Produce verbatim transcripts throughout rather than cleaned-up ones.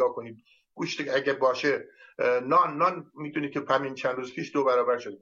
نگاه کنید گوشت اگه باشه، نان نان میدونید که همین چند روز پیش دو برابر شده.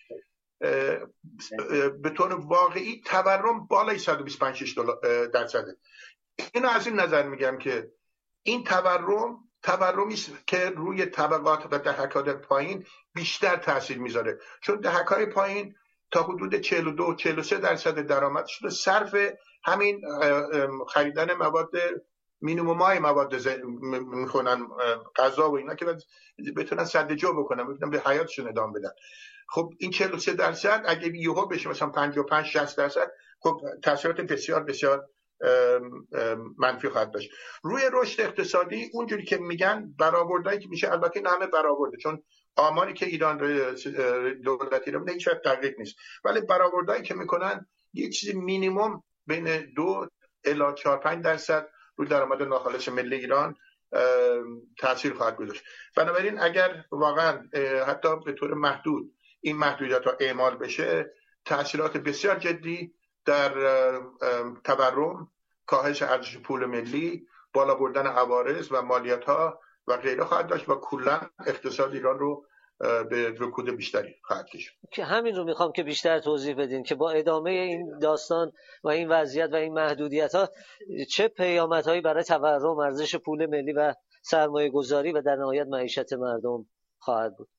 به طور واقعی تورم بالای صد و بیست و پنج شش درصده. اینو از این نظر میگم که این تورم تورمی است که روی طبقات و دهک‌های پایین بیشتر تاثیر میذاره، چون دهک‌های پایین تا حدود چهل و دو چهل و سه درصد درآمدش رو صرف همین خریدن مواد مینیمومای مواد میکنن، غذا و اینا که بتونن سدجو بکنن، بتونن به حیاتشون ادامه بدن. خب این چهل و سه درصد اگه یهو بشه مثلا پنجاه و پنج شصت درصد، خب تاثیرات بسیار بسیار منفی خواهد داشت روی رشد اقتصادی. اونجوری که میگن برآوردایی که میشه، البته این همه برآورده، چون آماری که ایران دولتی رو میده هیچ وقت دقیق نیست، ولی برآوردایی که میکنن یه چیزی مینیمم بین دو الی چهار پنج درصد روی درآمد ناخالص ملی ایران تاثیر خواهد گذاشت. بنابراین اگر واقعا حتی به طور محدود این محدودیت ها اعمال بشه، تاثیرات بسیار جدی در تورم، کاهش ارزش پول ملی، بالا بردن عوارض و مالیات ها و غیره خواهد داشت و کلا اقتصاد ایران رو به رکود بیشتری خواهد کشید. که همین رو میخوام که بیشتر توضیح بدین که با ادامه این داستان و این وضعیت و این محدودیت ها چه پیامدهایی برای تورم، ارزش پول ملی و سرمایه گذاری و در نهایت معیشت مردم خواهد بود.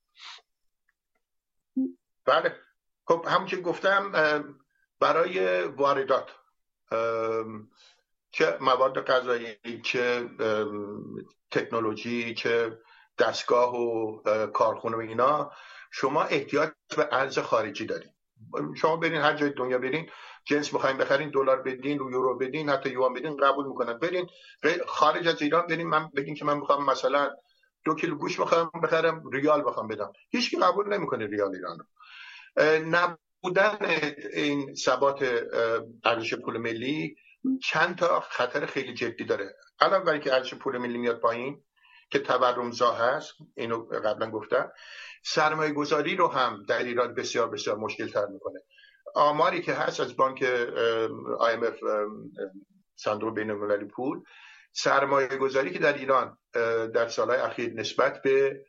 بله، خب همون که گفتم، برای واردات، چه مواد غذایی، چه تکنولوژی، چه دستگاه و کارخونه و اینا، شما احتیاج به ارز خارجی دارین. شما برین هر جای دنیا برین، جنس بخواید بخرین، دلار بدین، رو یورو بدین، حتی یوان بدین، قبول میکنن. برین خارج از ایران برین، من بگین که من میخوام مثلا دو کیلو گوشت بخوام بخرم، ریال بخوام بدم، هیچ کی قبول نمیکنه ریال ایران رو. نبودن این ثبات ارزش پول ملی چند تا خطر خیلی جدی داره. علاوه بر اینکه ارزش پول ملی میاد پایین که تورم زا هست، اینو قبلا گفتم، سرمایه گذاری رو هم در ایران بسیار بسیار مشکل تر میکنه. آماری که هست از بانک آی ام اف، صندوق بین المللی پول، سرمایه گذاری که در ایران در سالهای اخیر نسبت به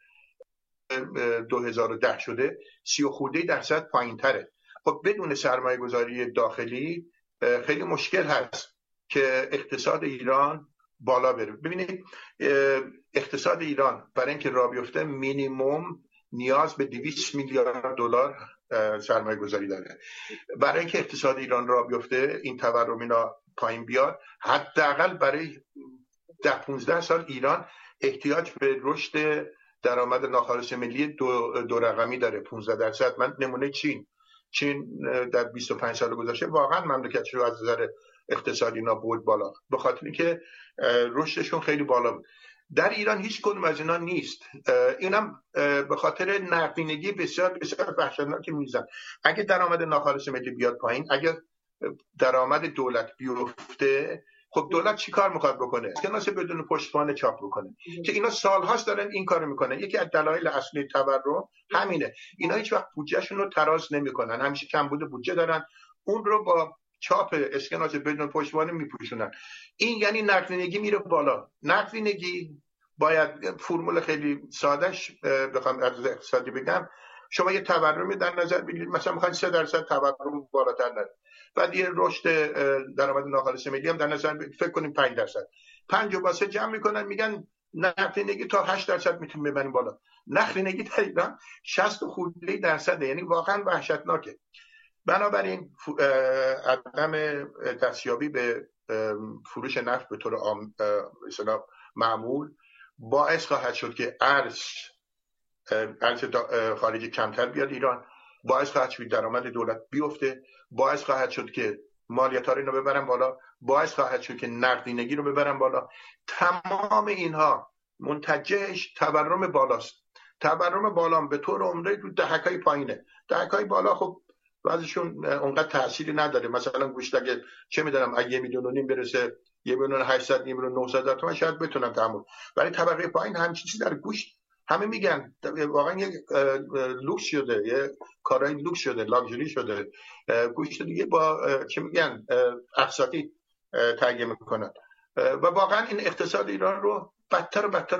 دو هزار و ده شده سی و خورده درصد پایین تره. خب بدون سرمایه گذاری داخلی خیلی مشکل هست که اقتصاد ایران بالا بره. ببینید اقتصاد ایران برای اینکه راه بیفته مینیمم نیاز به دویست میلیارد دلار سرمایه گذاری داره. برای اینکه اقتصاد ایران راه بیفته، این تورم اینا پایین بیاد، حداقل برای ده پانزده سال ایران احتیاج به رشد درآمد ناخالص ملی دو, دو رقمی داره، پانزده درصد. من نمونه چین چین در بیست و پنج سال گذشته واقعا مملکتش رو از نظر اقتصادی اینا برد بالا، به خاطر اینکه رشدشون خیلی بالا بود. در ایران هیچ کدوم از اینا نیست. اینم به خاطر نقدینگی بسیار بسیار وحشتناکی میزن. اگه درآمد ناخالص ملی بیاد پایین، اگه درآمد دولت بیفته، خب دولت چی کار میخواد بکنه؟ اسکناس بدون پشتوانه چاپ بکنه که اینا سالهاست دارن این کارو میکنن. یکی از دلایل اصلی تورم همینه. اینا هیچ وقت بودجهشون رو تراز نمیکنن، همیشه کمبود بودجه دارن، اون رو با چاپ اسکناس بدون پشتوانه میپوشونن. این یعنی نقدینگی میره بالا. نقدینگی باید فرمول خیلی سادهش بخوام از اقتصادی بگم، شما یه تورمی در نظر بگیرید، مثلا میخواین سه درصد تورم بالاتر نره، بعد یه رشد درآمد ناخالص ملی هم در نظر بگیرید، فکر کنیم پنج درصد، پنج و با سه جمع میکنن، میگن نقدینگی تا هشت درصد میتونیم ببریم بالا. نقدینگی در ایران شصت خورده درصده، یعنی واقعا وحشتناکه. بنابراین عدم دستیابی به فروش نفت به طور مثلا معمول باعث خواهد شد که ارز ارز خارجی کمتر بیاد ایران، باعث خواهد شد درآمد دولت بیفته، باعث خواهد شد که مالیات‌ها رو ببرن بالا، باعث خواهد شد که نقدینگی رو ببرن بالا. تمام اینها منتجش تورم بالاست. تورم بالا به طور عمده تو دهک‌های پایینه. دهک‌های بالا خب بعضیشون اونقدر تأثیری نداره. مثلا گوشت اگه چه میدونم اگه یه میلیون و نیم برسه، یه میلیون و هشتصد، یه میلیون و نهصد هزار تومان شاید بتونن تحمل. برای طبقه پایین همین چیزی در گوشت همه میگن واقعا یک لوکس شده، یه کارای لوکس شده، لاکچری شده. گوشت دیگه با چه میگن اقساطی تهیه میکنن و واقعا این اقتصاد ایران رو بدتر و بدتر